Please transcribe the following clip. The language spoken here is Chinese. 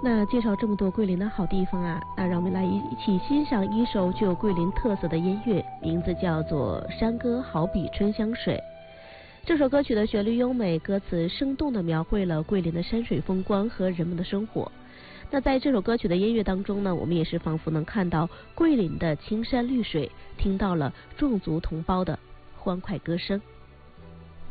那介绍这么多桂林的好地方啊，那让我们来一起欣赏一首具有桂林特色的音乐，名字叫做《山歌好比春香水》。这首歌曲的旋律优美，歌词生动地描绘了桂林的山水风光和人们的生活。那在这首歌曲的音乐当中呢，我们也是仿佛能看到桂林的青山绿水，听到了壮族同胞的欢快歌声。